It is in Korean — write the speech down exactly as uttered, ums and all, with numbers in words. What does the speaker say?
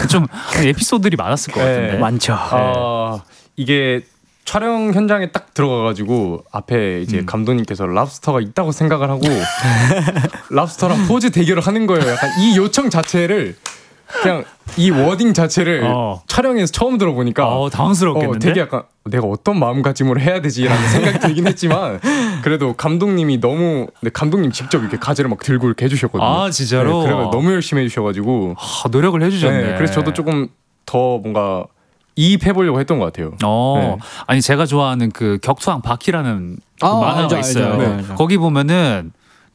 좀 에피소드들이 많았을 것 같은데. 네. 많죠. 아 이게 촬영 현장에 딱 들어가가지고 앞에 이제 음. 감독님께서 랍스터가 있다고 생각을 하고 랍스터랑 포즈 대결을 하는 거예요. 약간 이 요청 자체를 그냥 이 워딩 자체를 어. 촬영에서 처음 들어보니까 어, 당황스럽겠는데. 어, 되게 약간 내가 어떤 마음가짐으로 해야 되지라는 생각이 들긴 했지만 그래도 감독님이 너무 네, 감독님 직접 이렇게 가지를 막 들고 이렇게 해주셨거든요. 아 진짜로. 네, 그래서 너무 열심히 해주셔가지고 아, 노력을 해주셨네. 네, 그래서 저도 조금 더 뭔가 이입해보려고 했던 것 같아요. 어, 네. 아니 제가 좋아하는 그 격투왕 바퀴라는 그 아, 만화가 알죠, 있어요. 알죠, 알죠. 거기 보면은